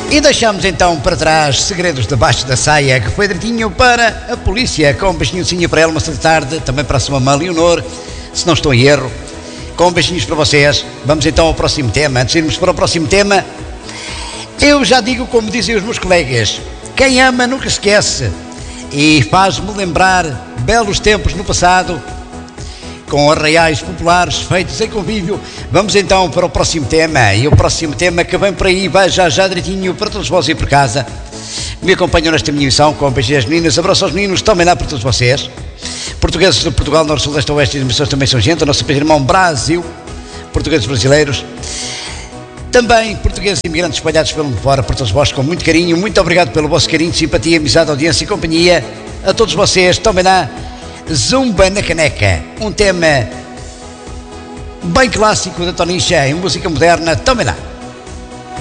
E deixamos então para trás Segredos debaixo da saia, que foi direitinho para a polícia, com um beijinhozinho para ela, uma tarde, também para a sua mãe Leonor, se não estou em erro, com beijinhos para vocês. Vamos então ao próximo tema. Antes de irmos para o próximo tema, eu já digo como dizem os meus colegas: quem ama nunca esquece, e faz-me lembrar belos tempos no passado, com arraiais populares feitos em convívio. Vamos então para o próximo tema, e o próximo tema que vem por aí vai já direitinho para todos vocês aí por casa. Me acompanham nesta minha missão com beijinhos às meninas, abraço aos meninos, também lá para todos vocês. Portugueses de Portugal, Norte, Sul, Leste, Oeste e emissões também são gente, o nosso país irmão Brasil, portugueses brasileiros, também portugueses imigrantes espalhados pelo mundo fora, por todos vós, com muito carinho. Muito obrigado pelo vosso carinho, simpatia, amizade, audiência e companhia. A todos vocês, também lá, Zumba na Caneca, um tema bem clássico da Toninha em música moderna, também lá.